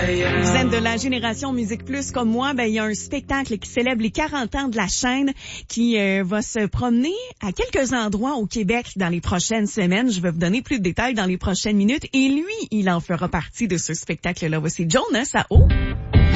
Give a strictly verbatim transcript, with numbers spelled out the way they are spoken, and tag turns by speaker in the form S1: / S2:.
S1: Vous êtes de la génération Musique Plus comme moi, ben il y a un spectacle qui célèbre les quarante ans de la chaîne qui euh, va se promener à quelques endroits au Québec dans les prochaines semaines. Je vais vous donner plus de détails dans les prochaines minutes et lui, il en fera partie de ce spectacle-là. Voici Jonas à eau.